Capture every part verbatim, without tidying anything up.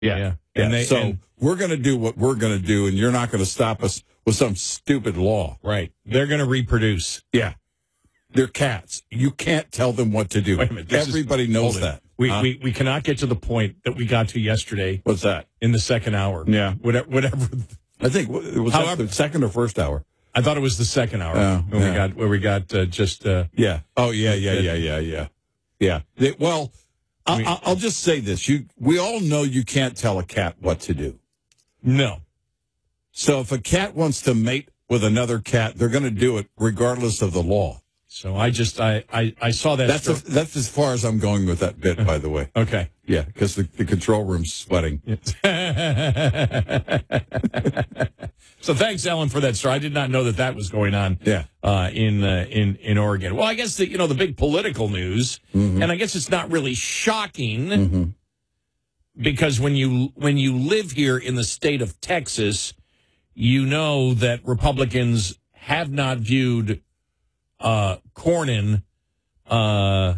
Yeah. Yeah. yeah. And they, so and, we're going to do what we're going to do, and you're not going to stop us with some stupid law. right. They're going to reproduce. Yeah. They're cats. You can't tell them what to do. Wait a minute. This Everybody is, knows that. We, huh? we we cannot get to the point that we got to yesterday What's that? in the second hour. Yeah. Whatever. whatever I think it was that However- the second or first hour. I thought it was the second hour Oh, when yeah. we got where we got uh, just. Uh, Yeah. Oh, yeah, yeah, yeah, yeah, yeah. Yeah. They, well, I, mean- I, I'll just say this. You, we all know you can't tell a cat what to do. no. So if a cat wants to mate with another cat, they're going to do it regardless of the law. So I just I I, I saw that. That's sto- a, that's as far as I'm going with that bit, by the way. okay. Yeah, because the, the control room's sweating. So thanks, Ellen, for that story. I did not know that that was going on. Yeah. Uh, in uh, in in Oregon. Well, I guess the you know the big political news, Mm-hmm. and I guess it's not really shocking Mm-hmm. because when you when you live here in the state of Texas, you know that Republicans have not viewed uh, Cornyn uh,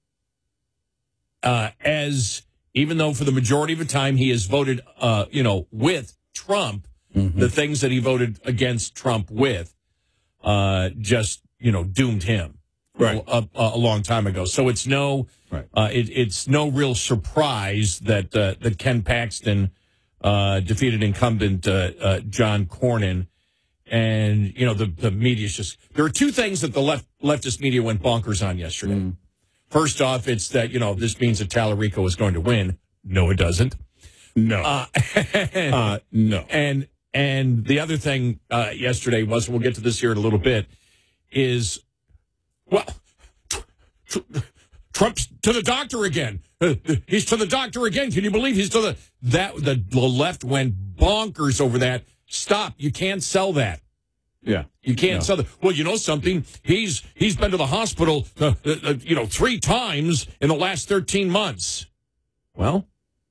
uh, as, even though for the majority of the time he has voted, uh, you know, with Trump, Mm-hmm. the things that he voted against Trump with, uh, just you know, doomed him Right. a, a, a long time ago. So it's no, Right. uh, it, it's no real surprise that uh, that Ken Paxton uh, defeated incumbent uh, uh, John Cornyn. And, you know, the, the media's just... There are two things that the left leftist media went bonkers on yesterday. Mm. First off, it's that, you know, this means that Tallarico is going to win. No, it doesn't. No. Uh, Uh, no. and and the other thing uh, yesterday was, we'll get to this here in a little bit, is, well, tr- tr- Trump's to the doctor again. Uh, he's to the doctor again. Can you believe he's to the... That, the, the left went bonkers over that. Stop. You can't sell that. Yeah. You can't No. sell that. Well, you know something? He's he's been to the hospital, uh, uh, uh, you know, three times in the last thirteen months. Well,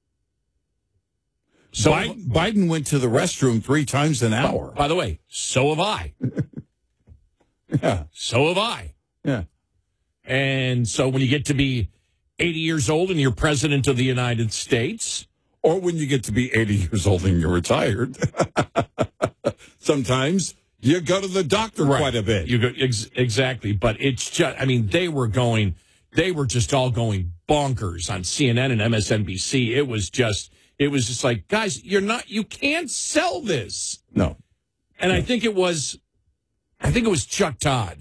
so Biden, Biden went to the restroom three times an hour. by the way, so have I. Yeah. So have I. Yeah. And so when you get to be eighty years old and you're president of the United States, Or when you get to be eighty years old and you're retired, sometimes you go to the doctor right, quite a bit. You go, ex- exactly. But it's just, I mean, they were going, they were just all going bonkers on C N N and M S N B C. It was just, it was just like, guys, you're not, you can't sell this. No. And I think it was, I think it was Chuck Todd.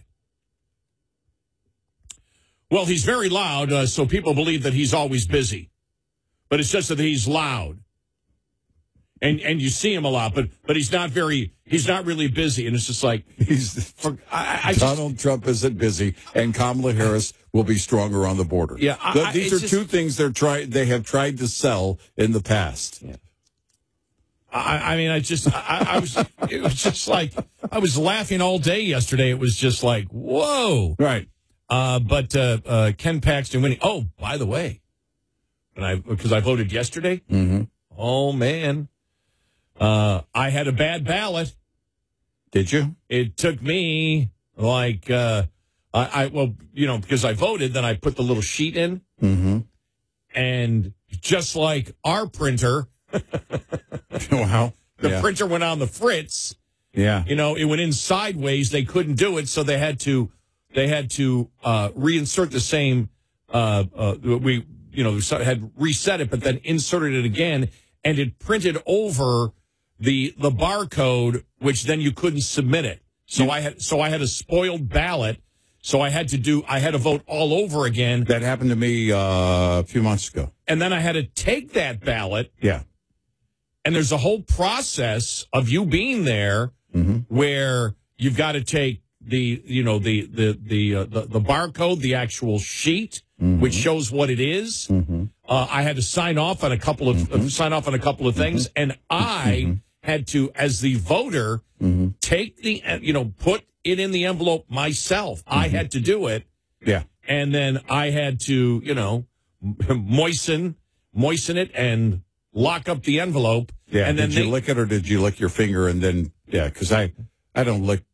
Well, he's very loud, uh, so people believe that he's always busy. But it's just that he's loud. And and you see him a lot, but but he's not very, he's not really busy. And it's just like, He's for, I, I just, Donald Trump isn't busy, and Kamala Harris will be stronger on the border. Yeah, I- Th- I- these it's are just- two things they're try they have tried to sell in the past. I, I mean, I just, I, I was, it was just like, I was laughing all day yesterday. It was just like, whoa. Right. Uh, but uh, uh, Ken Paxton winning. Oh, by the way, and I because I voted yesterday. Mm-hmm. Oh man, uh, I had a bad ballot. Did you? It took me like uh, I, I well, you know, because I voted, then I put the little sheet in, Mm-hmm. and just like our printer, Wow. the yeah. printer went on the fritz. yeah. You know, it went in sideways. They couldn't do it, so they had to they had to uh, reinsert the same. Uh, uh, we you know had reset it, but then inserted it again, and it printed over the the barcode, which then you couldn't submit it. So I had so I had a spoiled ballot. So I had to do I had to vote all over again, That happened to me uh, a few months ago. and then I had to take that ballot. Yeah. And there's a whole process of you being there Mm-hmm. where you've got to take the, you know, the the the uh, the, the barcode, the actual sheet, Mm-hmm. which shows what it is. Mm-hmm. Uh, I had to sign off on a couple of Mm-hmm. uh, sign off on a couple of things, and I had to, as the voter, Mm-hmm. take the, uh, you know, put it in the envelope myself. I Mm-hmm. had to do it, Yeah. and then I had to, you know, moisten moisten it and lock up the envelope. Yeah. and then did you they, lick it or did you lick your finger and then, yeah, because I, I don't lick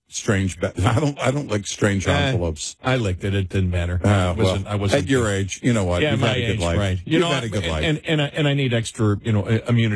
strange. Ba- I don't. I don't like strange Eh, envelopes. I licked it. It didn't matter. Uh, I well, wasn't. I wasn't at your age, you know what? Yeah, You've my had a good age, life. right? You You've know, had a good life. and and I, and I need extra, you know, immunity.